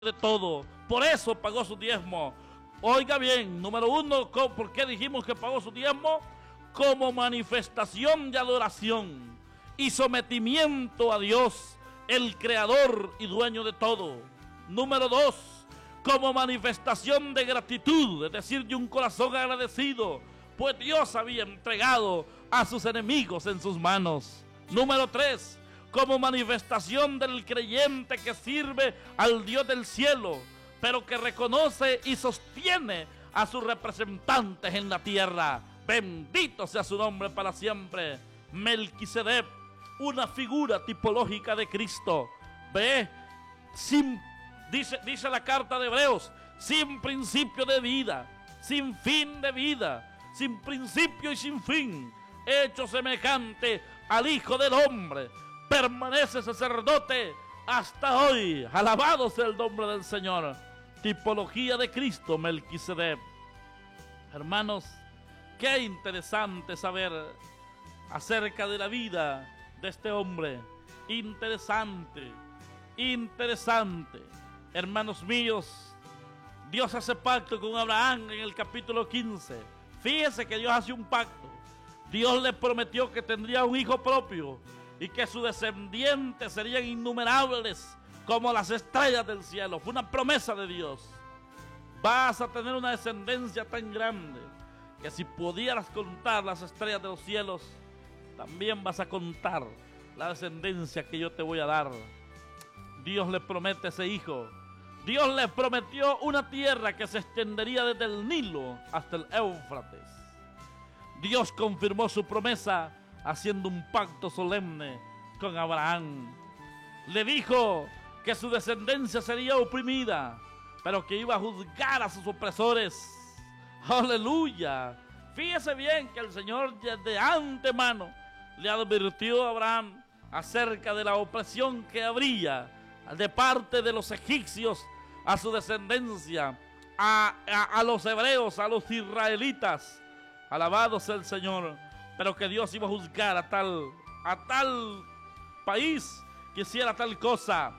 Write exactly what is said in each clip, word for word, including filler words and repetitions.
de todo. Por eso pagó su diezmo. Oiga bien, número uno, ¿por qué dijimos que pagó su diezmo? Como manifestación de adoración y sometimiento a Dios, el creador y dueño de todo. Número dos, como manifestación de gratitud, es decir, de un corazón agradecido, pues Dios había entregado a sus enemigos en sus manos. Número tres, como manifestación del creyente que sirve al Dios del cielo, pero que reconoce y sostiene a sus representantes en la tierra. Bendito sea su nombre para siempre. Melquisedec, una figura tipológica de Cristo. Ve, sin, dice, dice la carta de Hebreos, sin principio de vida, sin fin de vida, sin principio y sin fin, hecho semejante al Hijo del Hombre, permanece sacerdote hasta hoy. Alabado sea el nombre del Señor. Tipología de Cristo, Melquisedec. Hermanos, qué interesante saber acerca de la vida de este hombre. Interesante, interesante. Hermanos míos, Dios hace pacto con Abraham en el capítulo quince. Fíjese que Dios hace un pacto. Dios le prometió que tendría un hijo propio y que sus descendientes serían innumerables como las estrellas del cielo. Fue una promesa de Dios. Vas a tener una descendencia tan grande que si pudieras contar las estrellas de los cielos, también vas a contar la descendencia que yo te voy a dar. Dios le promete ese hijo. Dios le prometió una tierra que se extendería desde el Nilo hasta el Éufrates. Dios confirmó su promesa haciendo un pacto solemne con Abraham. Le dijo que su descendencia sería oprimida, pero que iba a juzgar a sus opresores. ¡Aleluya! Fíjese bien que el Señor de antemano le advirtió a Abraham acerca de la opresión que habría de parte de los egipcios a su descendencia, a, a, a los hebreos, a los israelitas. Alabado sea el Señor. Pero que Dios iba a juzgar a tal, a tal país que hiciera tal cosa.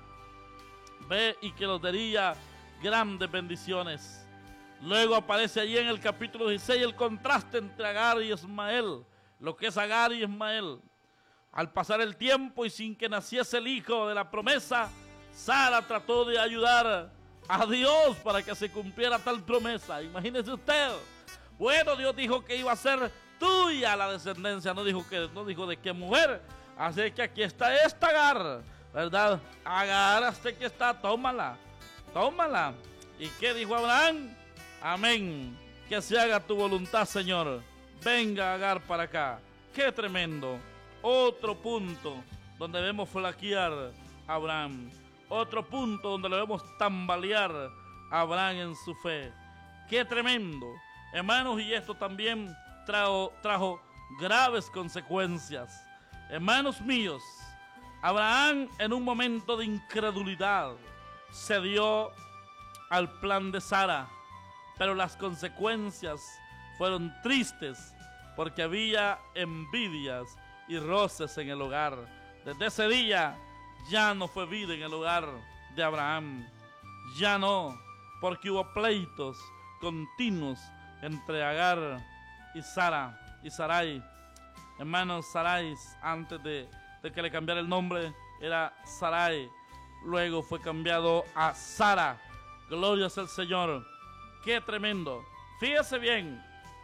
Ve, y que nos daría grandes bendiciones. Luego aparece allí en el capítulo dieciséis el contraste entre Agar y Ismael. Lo que es Agar y Ismael. Al pasar el tiempo y sin que naciese el hijo de la promesa, Sara trató de ayudar a Dios para que se cumpliera tal promesa. Imagínese usted. Bueno, Dios dijo que iba a ser tuya la descendencia, no dijo que, no dijo de qué mujer. Así que aquí está esta Agar, ¿verdad? Agar, hasta aquí está, tómala, tómala. ¿Y qué dijo Abraham? Amén, que se haga tu voluntad, Señor. Venga, Agar, para acá. Qué tremendo. Otro punto donde vemos flaquear a Abraham. Otro punto donde lo vemos tambalear a Abraham en su fe. Qué tremendo. Hermanos, y esto también trajo, trajo graves consecuencias. Hermanos míos, Abraham en un momento de incredulidad cedió al plan de Sara, pero las consecuencias fueron tristes porque había envidias y roces en el hogar. Desde ese día ya no fue vida en el hogar de Abraham. Ya no, porque hubo pleitos continuos entre Agar y Sara y Sarai. Hermanos, Sarai, antes de, de que le cambiara el nombre, era Sarai. Luego fue cambiado a Sara. Gloria sea el Señor. Qué tremendo. Fíjese bien,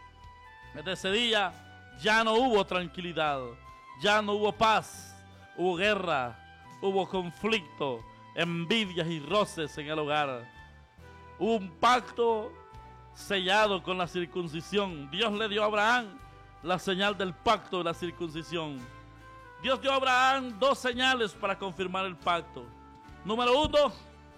desde ese día ya no hubo tranquilidad, ya no hubo paz, hubo guerra, hubo conflicto, envidias y roces en el hogar. Hubo un pacto sellado con la circuncisión. Dios le dio a Abraham la señal del pacto de la circuncisión. Dios dio a Abraham dos señales para confirmar el pacto. Número uno,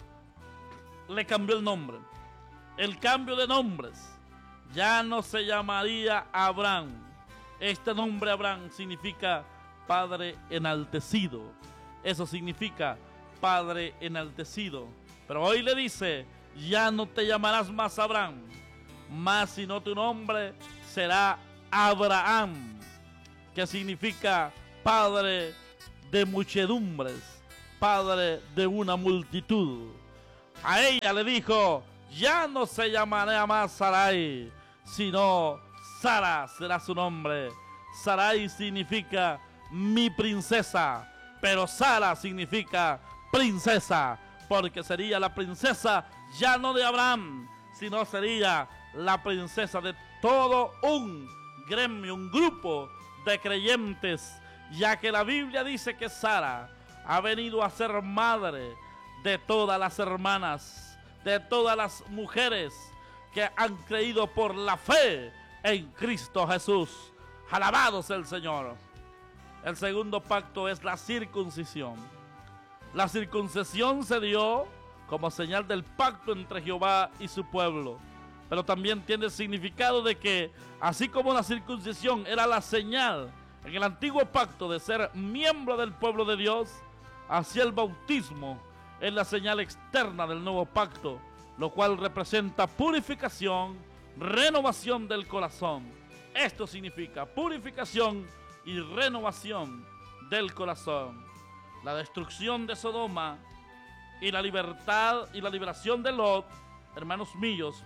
le cambió el nombre. El cambio de nombres. Ya no se llamaría Abraham. Este nombre Abraham significa Padre enaltecido. Eso significa Padre enaltecido. Pero hoy le dice, ya no te llamarás más Abraham, más sino tu nombre será Abraham, que significa Padre de muchedumbres, Padre de una multitud. A ella le dijo, ya no se llamará más Sarai, sino Sara será su nombre. Sarai significa mi princesa, pero Sara significa princesa, porque sería la princesa ya no de Abraham, sino sería la princesa de todo un gremio, un grupo de creyentes, ya que la Biblia dice que Sara ha venido a ser madre de todas las hermanas, de todas las mujeres que han creído por la fe en Cristo Jesús. Alabado sea el Señor. El segundo pacto es la circuncisión. La circuncisión se dio como señal del pacto entre Jehová y su pueblo, pero también tiene el significado de que, así como la circuncisión era la señal en el antiguo pacto de ser miembro del pueblo de Dios, así el bautismo es la señal externa del nuevo pacto, lo cual representa purificación, renovación del corazón. Esto significa purificación y renovación del corazón. La destrucción de Sodoma y la libertad y la liberación de Lot, hermanos míos,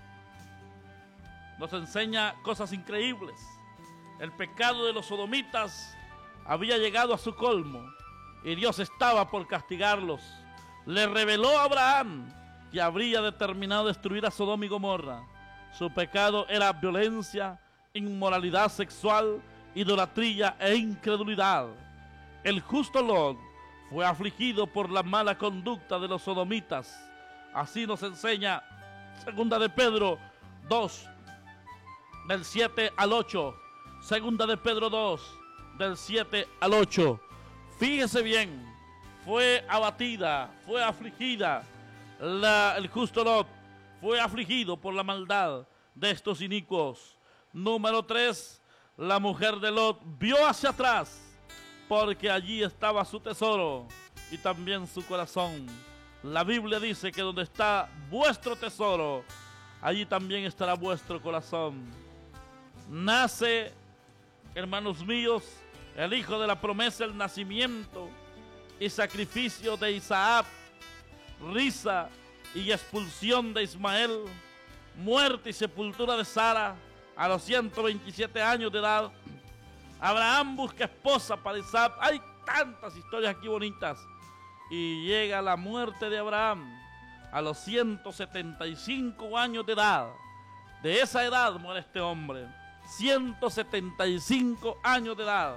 nos enseña cosas increíbles. El pecado de los sodomitas había llegado a su colmo y Dios estaba por castigarlos. Le reveló a Abraham que habría determinado destruir a Sodoma y Gomorra. Su pecado era violencia, inmoralidad sexual, idolatría e incredulidad. El justo Lot fue afligido por la mala conducta de los sodomitas. Así nos enseña Segunda de Pedro dos, del siete al ocho. Segunda de Pedro dos, del siete al ocho. Fíjese bien, fue abatida, fue afligida. La, el justo Lot fue afligido por la maldad de estos inicuos. Número tres, la mujer de Lot vio hacia atrás, porque allí estaba su tesoro y también su corazón. La Biblia dice que donde está vuestro tesoro, allí también estará vuestro corazón. Nace, hermanos míos, el hijo de la promesa, el nacimiento y sacrificio de Isaac, risa y expulsión de Ismael, muerte y sepultura de Sara a los ciento veintisiete años de edad. Abraham busca esposa para Isaac. Hay tantas historias aquí bonitas. Y llega la muerte de Abraham a los ciento setenta y cinco años de edad. De esa edad muere este hombre. ciento setenta y cinco años de edad.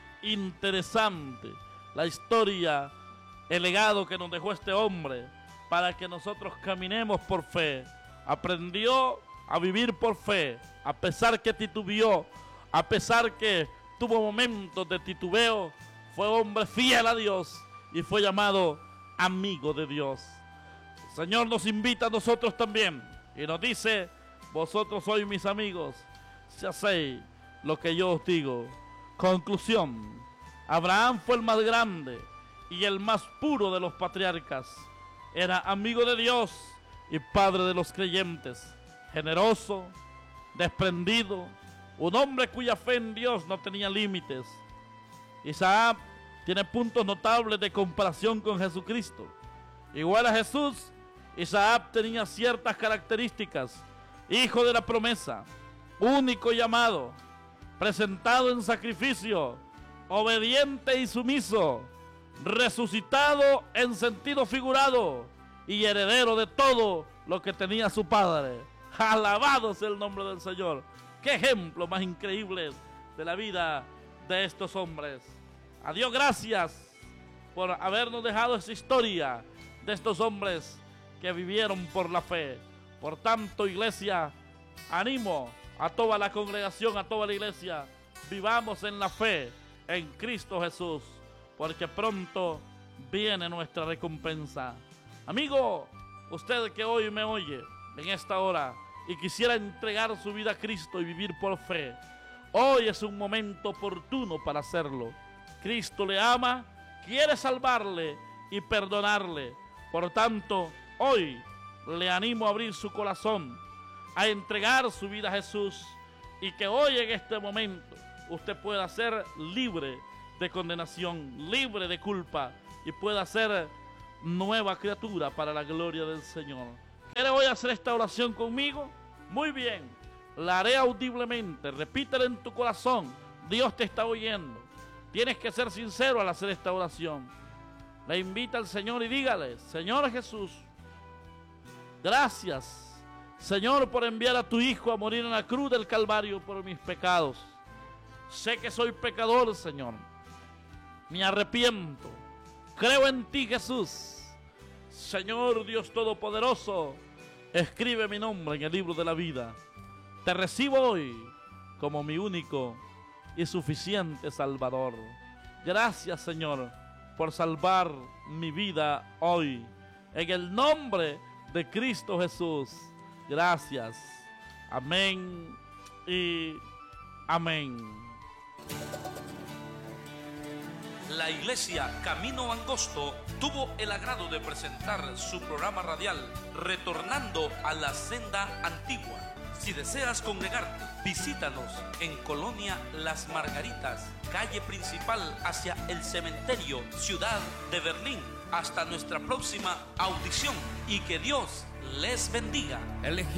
Interesante la historia, el legado que nos dejó este hombre para que nosotros caminemos por fe. Aprendió a vivir por fe, a pesar que titubeó, a pesar que tuvo momentos de titubeo. Fue hombre fiel a Dios y fue llamado amigo de Dios. El Señor nos invita a nosotros también y nos dice: vosotros sois mis amigos si hacéis lo que yo os digo. Conclusión: Abraham fue el más grande y el más puro de los patriarcas. Era amigo de Dios y padre de los creyentes, generoso, desprendido, un hombre cuya fe en Dios no tenía límites. Isaac tiene puntos notables de comparación con Jesucristo. Igual a Jesús, Isaac tenía ciertas características: hijo de la promesa, único llamado, presentado en sacrificio, obediente y sumiso, resucitado en sentido figurado y heredero de todo lo que tenía su padre. Alabado sea el nombre del Señor. Qué ejemplo más increíble de la vida de estos hombres. A Dios gracias por habernos dejado esta historia de estos hombres que vivieron por la fe. Por tanto, iglesia, animo a toda la congregación, a toda la iglesia: vivamos en la fe en Cristo Jesús, porque pronto viene nuestra recompensa. Amigo, usted que hoy me oye en esta hora y quisiera entregar su vida a Cristo y vivir por fe, hoy es un momento oportuno para hacerlo. Cristo le ama, quiere salvarle y perdonarle. Por tanto, hoy le animo a abrir su corazón, a entregar su vida a Jesús, y que hoy en este momento usted pueda ser libre de condenación, libre de culpa, y pueda ser nueva criatura para la gloria del Señor. ¿Quieres hoy hacer esta oración conmigo? Muy bien, la haré audiblemente, repítela en tu corazón, Dios te está oyendo. Tienes que ser sincero al hacer esta oración. Le invita al Señor y dígale: Señor Jesús, gracias, Señor, por enviar a tu Hijo a morir en la cruz del Calvario por mis pecados. Sé que soy pecador, Señor. Me arrepiento. Creo en ti, Jesús. Señor Dios Todopoderoso, escribe mi nombre en el libro de la vida. Te recibo hoy como mi único y suficiente Salvador. Gracias, Señor, por salvar mi vida hoy. En el nombre de Cristo Jesús. Gracias. Amén y amén. La Iglesia Camino Angosto tuvo el agrado de presentar su programa radial Retornando a la Senda Antigua. Si deseas congregarte, visítanos en Colonia Las Margaritas, calle principal hacia el cementerio, ciudad de Berlín. Hasta nuestra próxima audición y que Dios les bendiga.